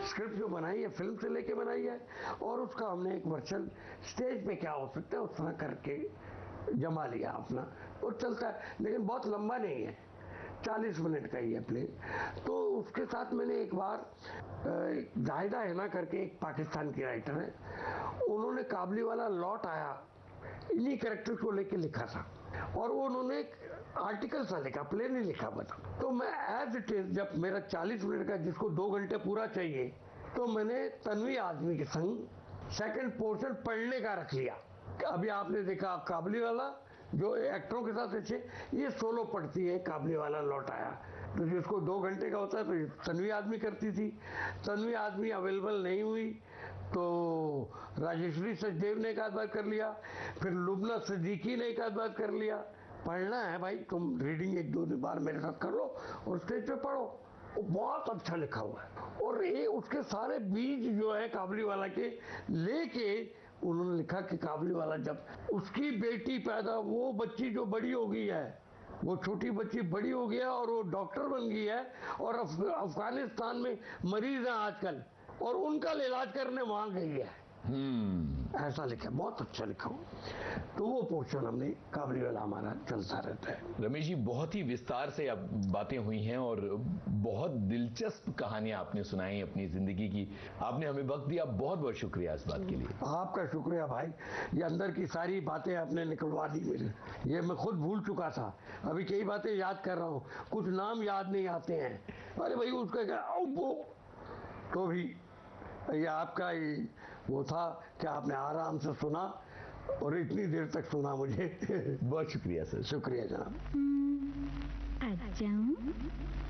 Script जो बनाई है फिल्म से लेके बनाई है, और उसका हमने एक वर्चुअल स्टेज पे क्या हो सकता है उस तरह करके जमा लिया अपना, और चलता है। लेकिन बहुत लंबा नहीं है, 40 मिनट का ही है प्ले। तो उसके साथ मैंने एक बार जाहिदा हैना करके एक पाकिस्तान की राइटर है, उन्होंने काबुलीवाला लौट आया इन्हीं कैरेक्टर को लेके लिखा था, और वो उन्होंने एक आर्टिकल सा लिखा, प्ले नहीं लिखा बता। तो मैं एज इट इज, जब मेरा 40 मिनट का जिसको 2 घंटे पूरा चाहिए, तो मैंने तन्वी आज़मी के संग सेकंड पोर्शन पढ़ने का रख लिया। अभी आपने देखा काबुलीवाला जो एक्टरों के साथ अच्छे, ये सोलो पढ़ती है काबुलीवाला लौट आया, तो जिसको 2 घंटे का होता है तो तन्वी आज़मी करती थी। तन्वी आज़मी अवेलेबल नहीं हुई तो राजेश्वरी सचदेव ने एक आध बार कर लिया, फिर लुबना सिद्दीकी ने एक आध बार कर लिया। पढ़ना है भाई, तुम रीडिंग 1-2 बार मेरे साथ कर लो और स्टेज पे पढ़ो। वो बहुत अच्छा लिखा हुआ है, और ये उसके सारे बीज जो है काबुलीवाला के लेके उन्होंने लिखा कि काबुलीवाला जब उसकी बेटी पैदा, वो बच्ची जो बड़ी हो गई है, वो छोटी बच्ची बड़ी हो गया और वो डॉक्टर बन गई है, और अफगानिस्तान में मरीज है आजकल, और उनका इलाज करने वहां गई है। ऐसा लिखा, बहुत अच्छा लिखा हो। तो वो पोर्शन हमने काबुलीवाला हमारा चलता रहता है। रमेश जी, बहुत ही विस्तार से अब बातें हुई हैं और बहुत दिलचस्प कहानियां आपने सुनाई अपनी जिंदगी की। आपने हमें वक्त दिया, बहुत बहुत शुक्रिया इस बात के लिए। आपका शुक्रिया भाई, ये अंदर की सारी बातें आपने निकलवा दी मेरे, ये मैं खुद भूल चुका था। अभी कई बातें याद कर रहा हूँ, कुछ नाम याद नहीं आते हैं। अरे भाई उसका क्या वो, तो भी ये आपका ही वो था कि आपने आराम से सुना और इतनी देर तक सुना मुझे। बहुत शुक्रिया सर। शुक्रिया जनाब। आ जाऊं?